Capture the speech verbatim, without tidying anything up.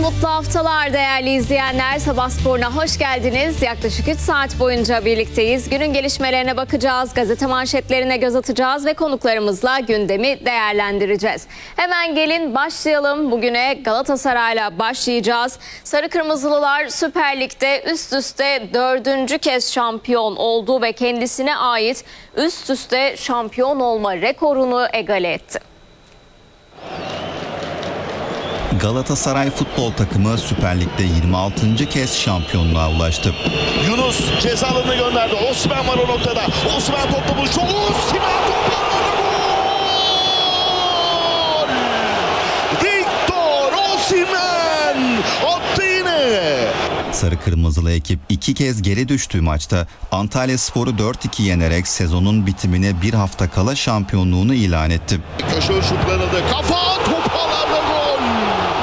Mutlu haftalar değerli izleyenler. Sabah Spor'una hoş geldiniz. Yaklaşık üç saat boyunca birlikteyiz. Günün gelişmelerine bakacağız, gazete manşetlerine göz atacağız ve konuklarımızla gündemi değerlendireceğiz. Hemen gelin başlayalım. Bugüne Galatasaray'la başlayacağız. Sarı Kırmızılılar Süper Lig'de üst üste dördüncü kez şampiyon oldu ve kendisine ait üst üste şampiyon olma rekorunu egale etti. Galatasaray futbol takımı Süper Lig'de yirmi altıncı kez şampiyonluğa ulaştı. Yunus ceza alanına gönderdi. Osimhen var o noktada. Osimhen topla buluştu. Osimhen topla gol! Victor Osimhen attı yine. Sarı Kırmızılı ekip iki kez geri düştüğü maçta Antalyaspor'u dört iki yenerek sezonun bitimine bir hafta kala şampiyonluğunu ilan etti. Köşe şutlarında kafa top